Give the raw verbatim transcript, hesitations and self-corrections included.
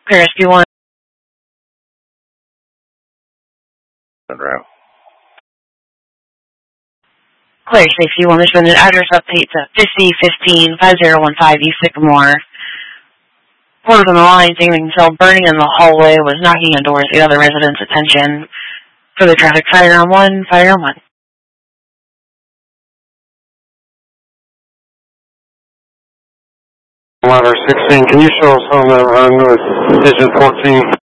Clear S P one. Route. Clear Safety one. There's been an address update to fifty fifteen five zero one five East Sycamore. Porters on the line saying until burning in the hallway was knocking on doors to get other residents' attention. For the traffic, fire on one, fire on one. Ladder sixteen, can you show us on that run with Division fourteen?